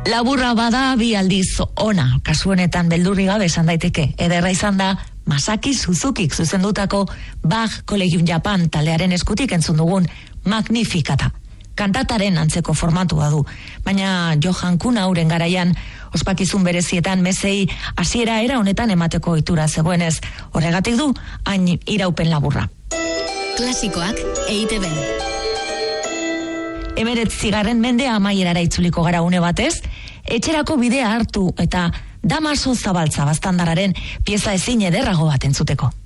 Laburra bada bi aldiz ona, kasu honetan beldurri gabe esan daiteke. Ederra izan da Masaki Suzukik zuzendutako Bach Collegium Japan taldearen eskutik entzun dugun Magnificata. Kantataren antzeko formatua du, baina Johan Kunauren garaian ospakizun berezietan mesei hasiera era honetan emateko ohitura zegoenez, horregatik du hain iraupen laburra. Klasikoak EITB. 19. mendea amaierara itzuliko gara une batez, etxerako bidea hartu eta Damaso Zabaltza baztandarraren pieza ezin ederrago bat entzuteko.